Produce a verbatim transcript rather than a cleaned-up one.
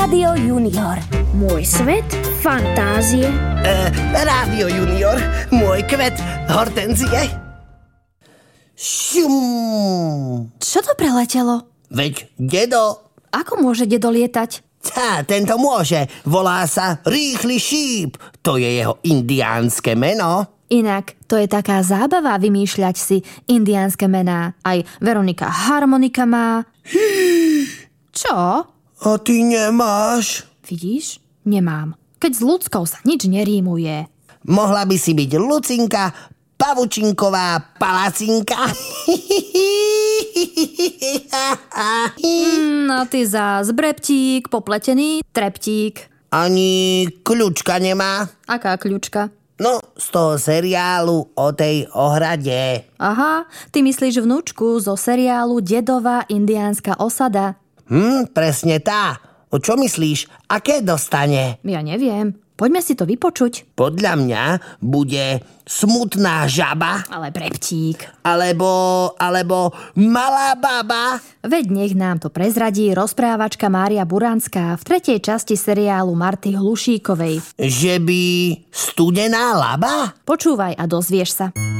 Rádio Junior. Môj svet fantázie. E, Rádio Junior, môj kvet hortenzie. Šum. Čo to preletelo? Veď dedo. Ako môže dedo lietať? Tá, tento môže. Volá sa Rýchly šíp. To je jeho indiánske meno. Inak, to je taká zábava vymýšľať si indiánske mená. Aj Veronika Harmonika má. Čo? A ty nemáš? Vidíš? Nemám. Keď s ľudskou sa nič nerímuje. Mohla by si byť Lucinka, Pavučinková palacinka. No ty zás breptík, popletený treptík. Ani kľučka nemá? Aká kľučka? No, z toho seriálu o tej ohrade. Aha, ty myslíš vnúčku zo seriálu Dedová indiánska osada. Hm, presne tá. O čo myslíš? Aké dostane? Ja neviem. Poďme si to vypočuť. Podľa mňa bude smutná žaba. Ale breptík. Alebo, alebo malá baba. Veď nech nám to prezradí rozprávačka Mária Buranská v tretej časti seriálu Marty Hlušíkovej. Že by studená laba? Počúvaj a dozvieš sa.